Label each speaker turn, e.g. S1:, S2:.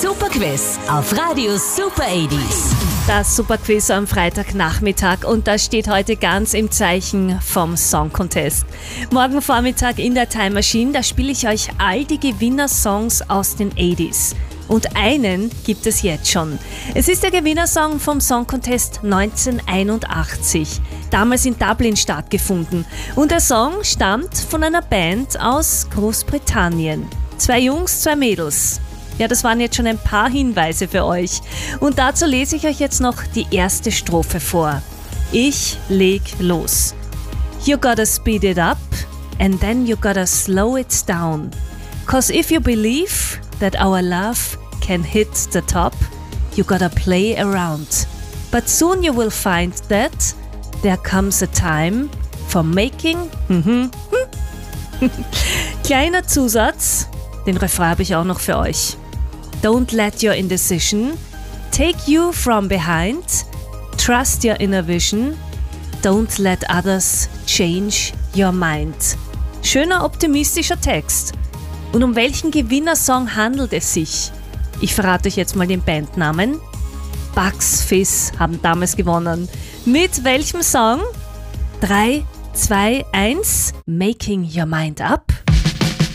S1: Superquiz auf Radio Super 80s.
S2: Das Superquiz am Freitagnachmittag und das steht heute ganz im Zeichen vom Song Contest. Morgen Vormittag in der Time Machine, da spiele ich euch all die Gewinnersongs aus den 80s. Und einen gibt es jetzt schon. Es ist der Gewinnersong vom Song Contest 1981, damals in Dublin stattgefunden. Und der Song stammt von einer Band aus Großbritannien. 2 Jungs, 2 Mädels. Ja, das waren jetzt schon ein paar Hinweise für euch. Und dazu lese ich euch jetzt noch die erste Strophe vor. Ich leg los. You gotta speed it up and then you gotta slow it down. 'Cause if you believe that our love can hit the top, you gotta play around. But soon you will find that there comes a time for making... Kleiner Zusatz, den Refrain habe ich auch noch für euch. Don't let your indecision take you from behind. Trust your inner vision. Don't let others change your mind. Schöner, optimistischer Text. Und um welchen Gewinnersong handelt es sich? Ich verrate euch jetzt mal den Bandnamen. Bucks Fizz haben damals gewonnen. Mit welchem Song? 3, 2, 1. Making Your Mind Up.